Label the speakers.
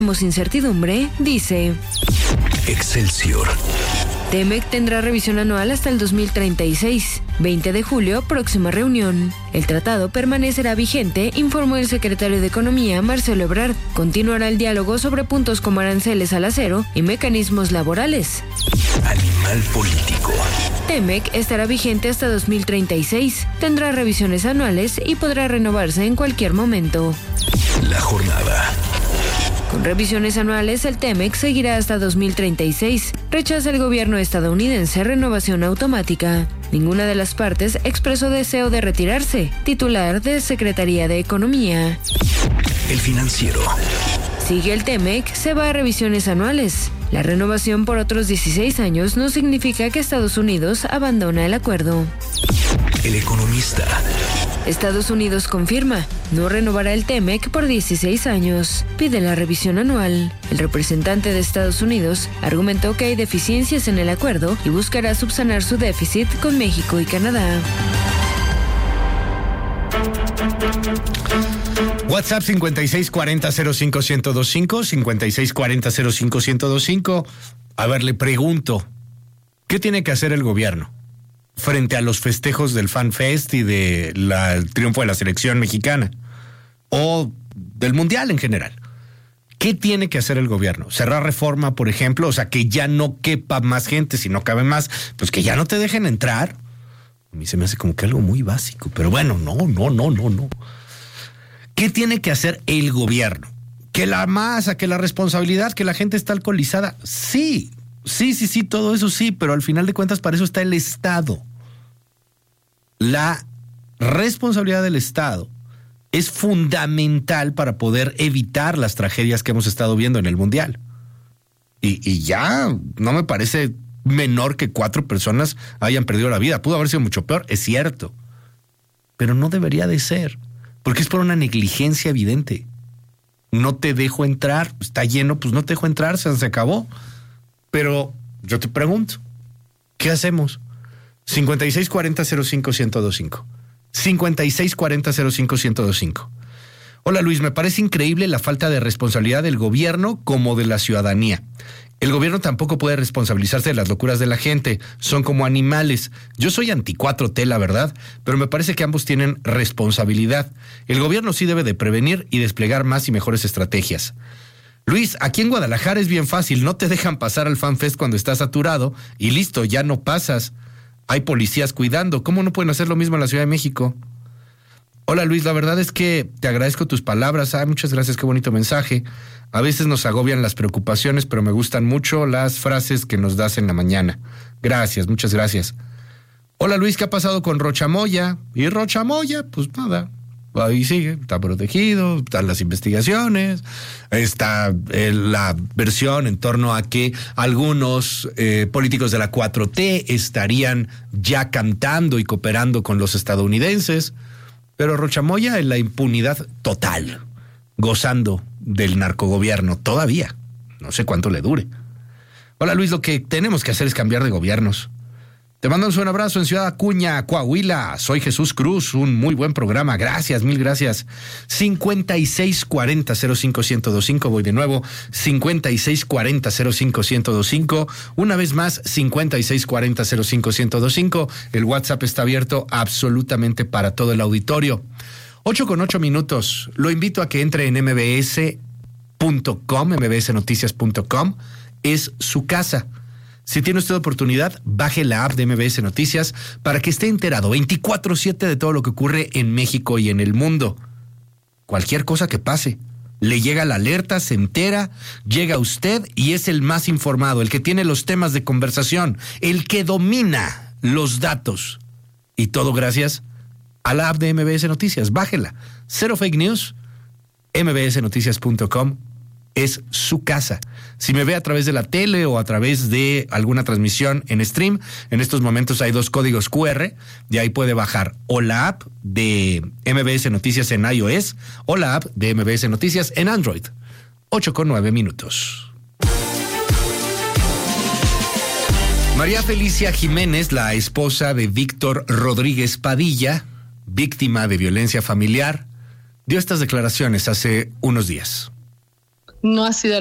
Speaker 1: Incertidumbre, dice
Speaker 2: Excelsior.
Speaker 1: TEMEC tendrá revisión anual hasta el 2036. 20 de julio, próxima reunión. El tratado permanecerá vigente, informó el secretario de Economía, Marcelo Ebrard. Continuará el diálogo sobre puntos como aranceles al acero y mecanismos laborales.
Speaker 2: Animal político.
Speaker 1: TEMEC estará vigente hasta 2036. Tendrá revisiones anuales y podrá renovarse en cualquier momento.
Speaker 2: La jornada.
Speaker 1: Con revisiones anuales, el TEMEC seguirá hasta 2036. Rechaza el gobierno estadounidense renovación automática. Ninguna de las partes expresó deseo de retirarse. Titular de Secretaría de Economía.
Speaker 2: El Financiero.
Speaker 1: Sigue el TEMEC, se va a revisiones anuales. La renovación por otros 16 años no significa que Estados Unidos abandona el acuerdo.
Speaker 2: El Economista.
Speaker 1: Estados Unidos confirma, no renovará el TEMEC por 16 años. Pide la revisión anual. El representante de Estados Unidos argumentó que hay deficiencias en el acuerdo y buscará subsanar su déficit con México y Canadá.
Speaker 3: WhatsApp 5640-05-1025, 5640-05-1025. A ver, le pregunto, ¿qué tiene que hacer el gobierno frente a los festejos del Fan Fest y del triunfo de la selección mexicana? O del Mundial en general. ¿Qué tiene que hacer el gobierno? ¿Cerrar Reforma, por ejemplo? O sea, que ya no quepa más gente, si no cabe más, pues que ya no te dejen entrar. A mí se me hace como que algo muy básico, pero bueno, no. ¿Qué tiene que hacer el gobierno? ¿Que la masa, que la responsabilidad, que la gente está alcoholizada? Sí, todo eso sí, pero al final de cuentas para eso está el Estado. La responsabilidad del Estado es fundamental para poder evitar las tragedias que hemos estado viendo en el Mundial. Y ya no me parece menor que 4 personas hayan perdido la vida. Pudo haber sido mucho peor, es cierto. Pero no debería de ser, porque es por una negligencia evidente. No te dejo entrar, está lleno, pues no te dejo entrar, se acabó. Pero yo te pregunto, ¿qué hacemos? 5640-05-1025. 5640-05-1025. Hola Luis, me parece increíble la falta de responsabilidad del gobierno como de la ciudadanía. El gobierno tampoco puede responsabilizarse de las locuras de la gente, son como animales. Yo soy anti-4T, la verdad, pero me parece que ambos tienen responsabilidad. El gobierno sí debe de prevenir y desplegar más y mejores estrategias. Luis, aquí en Guadalajara es bien fácil, no te dejan pasar al Fan Fest cuando estás saturado y listo, ya no pasas. Hay policías cuidando, ¿cómo no pueden hacer lo mismo en la Ciudad de México? Hola Luis, la verdad es que te agradezco tus palabras, muchas gracias, qué bonito mensaje. A veces nos agobian las preocupaciones, pero me gustan mucho las frases que nos das en la mañana. Gracias, muchas gracias. Hola Luis, ¿qué ha pasado con Rochamoya? Y Rochamoya, pues nada, ahí sigue, está protegido, están las investigaciones, está la versión en torno a que algunos políticos de la 4T estarían ya cantando y cooperando con los estadounidenses, pero Rochamoya en la impunidad total, gozando del narcogobierno todavía, no sé cuánto le dure. Hola Luis, lo que tenemos que hacer es cambiar de gobiernos. Te mando un abrazo en Ciudad Acuña, Coahuila. Soy Jesús Cruz, un muy buen programa. Gracias, mil gracias. 5640-05-1025, voy de nuevo. 5640-05-1025. Una vez más, 5640-05-1025. El WhatsApp está abierto absolutamente para todo el auditorio. 8:08. Lo invito a que entre en mbs.com, mbsnoticias.com. Es su casa. Si tiene usted oportunidad, baje la app de MBS Noticias para que esté enterado 24/7 de todo lo que ocurre en México y en el mundo. Cualquier cosa que pase, le llega la alerta, se entera, llega a usted y es el más informado, el que tiene los temas de conversación, el que domina los datos. Y todo gracias a la app de MBS Noticias. Bájela. Cero fake news. mbsnoticias.com es su casa. Si me ve a través de la tele o a través de alguna transmisión en stream, en estos momentos hay 2 códigos QR, y ahí puede bajar o la app de MBS Noticias en iOS o la app de MBS Noticias en Android. 8:09. María Felicia Jiménez, la esposa de Víctor Rodríguez Padilla, víctima de violencia familiar, dio estas declaraciones hace unos días.
Speaker 4: no ha sido